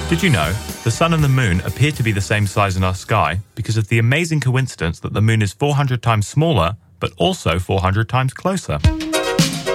Did you know the Sun and the Moon appear to be the same size in our sky because of the amazing coincidence that the Moon is 400 times smaller, but also 400 times closer?